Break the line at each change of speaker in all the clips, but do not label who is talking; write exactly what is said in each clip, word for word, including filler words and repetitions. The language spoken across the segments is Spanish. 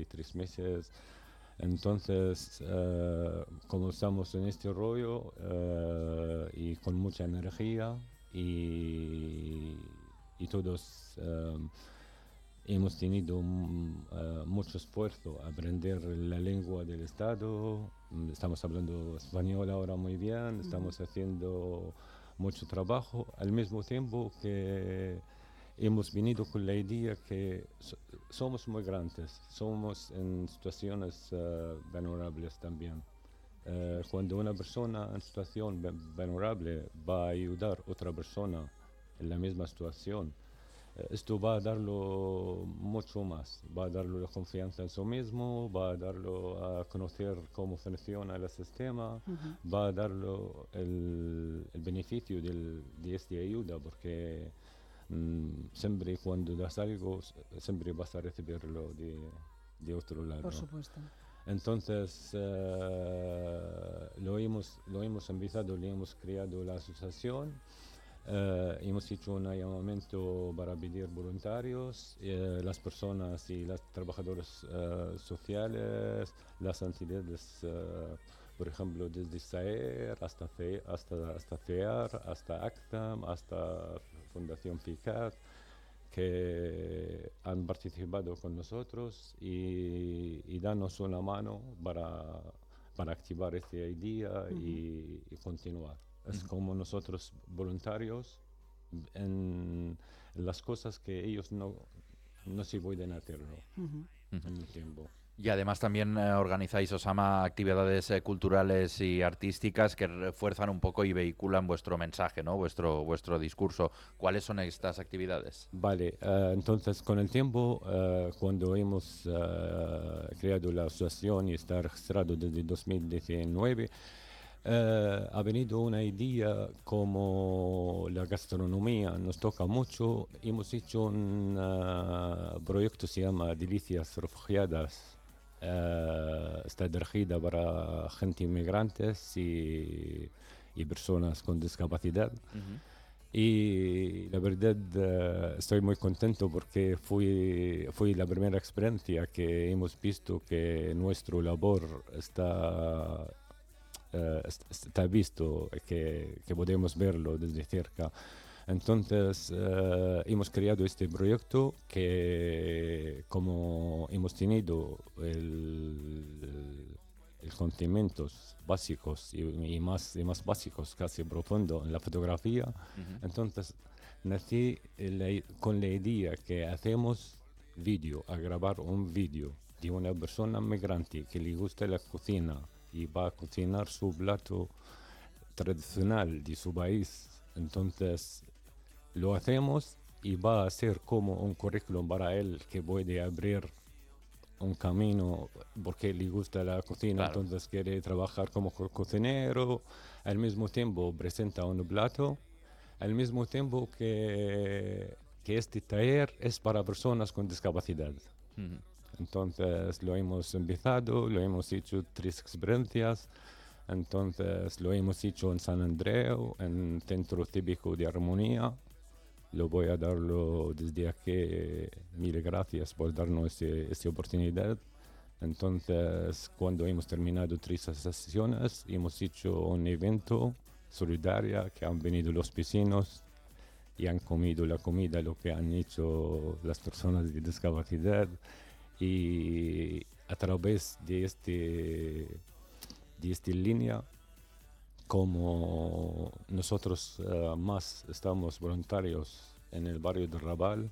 tres meses. Entonces, uh, como estamos en este rollo uh, y con mucha energía y, y todos uh, hemos tenido um, uh, mucho esfuerzo a aprender la lengua del Estado, estamos hablando español ahora muy bien, estamos haciendo mucho trabajo, al mismo tiempo que hemos venido con la idea que so- somos muy grandes, somos en situaciones uh, vulnerables también. Uh, cuando una persona en situación ve- vulnerable va a ayudar a otra persona en la misma situación, eh, esto va a darlo mucho más, va a darle la confianza en sí mismo, va a darlo a conocer cómo funciona el sistema,
Ujú.
va a darle el, el beneficio del, de esta ayuda, porque mm, siempre cuando das algo, s- siempre vas a recibirlo de, de otro
Por
lado.
supuesto.
Entonces, eh, lo hemos, lo hemos empezado, le hemos creado la asociación, eh, hemos hecho un llamamiento para pedir voluntarios, eh, las personas y los trabajadores eh, sociales, las entidades, eh, por ejemplo, desde SAER hasta, FE, hasta, hasta FEAR, hasta ACTAM, hasta Fundación FICAD, que han participado con nosotros y, y darnos una mano para, para activar esta idea
Ujú.
y, y continuar. Es
Ujú.
como nosotros voluntarios en, en las cosas que ellos no, no se pueden hacerlo
Ujú.
Ujú.
en el tiempo.
Y además también eh, organizáis, Osama, actividades eh, culturales y artísticas que refuerzan un poco y vehiculan vuestro mensaje, ¿no? Vuestro, vuestro discurso. ¿Cuáles son estas actividades?
Vale, eh, entonces con el tiempo, eh, cuando hemos eh, creado la asociación y está registrado desde dos mil diecinueve, eh, ha venido una idea como la gastronomía nos toca mucho. Hemos hecho un eh, proyecto que se llama Delicias Refugiadas. Eh, está dirigida para gente inmigrantes y, y personas con discapacidad.
Ujú.
Y la verdad eh, estoy muy contento porque fue, fue la primera experiencia que hemos visto que nuestro labor está, eh, est- está visto, que, que podemos verlo desde cerca. Entonces eh, hemos creado este proyecto que como hemos tenido el, el conocimientos básicos y, y más, y más básicos, casi profundo en la fotografía,
Ujú.
entonces nací la- con la idea que hacemos vídeo, a grabar un vídeo de una persona migrante que le gusta la cocina y va a cocinar su plato tradicional de su país. Entonces lo hacemos y va a ser como un currículum para él que puede abrir un camino porque le gusta la cocina,
Claro.
entonces quiere trabajar como co- cocinero, al mismo tiempo presenta un plato, al mismo tiempo que, que este taller es para personas con discapacidad.
Ujú.
Entonces lo hemos empezado, lo hemos hecho tres experiencias, entonces lo hemos hecho en San Andreu, en Centro Típico de Armonía. Lo voy a darlo desde aquí. Mil gracias por darnos este- esta oportunidad. Entonces, cuando hemos terminado tres sesiones, hemos hecho un evento solidario que han venido los vecinos y han comido la comida, lo que han hecho las personas de discapacidad. Y a través de, este, de esta línea, como nosotros eh, más estamos voluntarios en el barrio de Raval,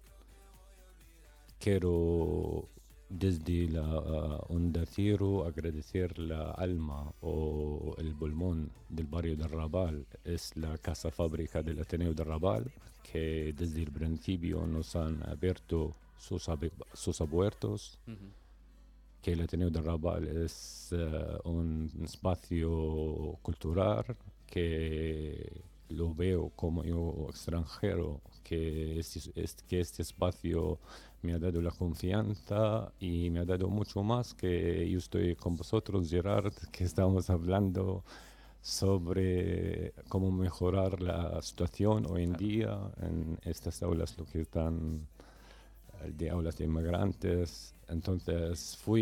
quiero desde la uh, Onda Cero agradecer la alma o el pulmón del barrio de Raval. Es la casa fábrica del Ateneo de Raval, que desde el principio nos han abierto sus, abe- sus puertos,
Ujú.
que el Ateneo de Raval es eh, un espacio cultural que lo veo como yo extranjero, que este, es- que este espacio me ha dado la confianza y me ha dado mucho más que yo estoy con vosotros, Gerard, que estamos hablando sobre cómo mejorar la situación hoy en
Claro.
día en estas aulas, lo que están eh, de aulas de inmigrantes. Entonces fui